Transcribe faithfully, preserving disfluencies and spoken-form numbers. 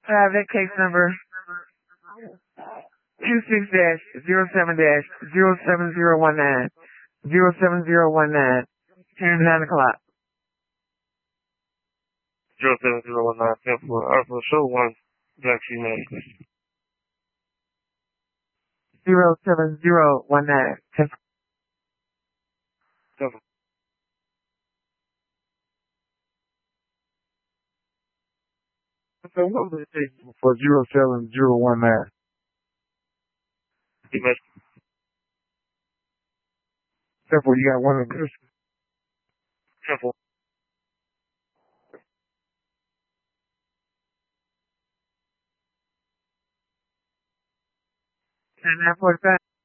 Uh, that case number two six dash zero seven dash zero seven zero one nine zero seven zero one nine. Time nine o'clock. Zero seven zero one nine. Temple Alpha Show One Black Female. Zero seven zero one nine. Temple. Temple. So what was it for zero seven zero one nine? Temple, you got one of this? Temple. Nine forty five.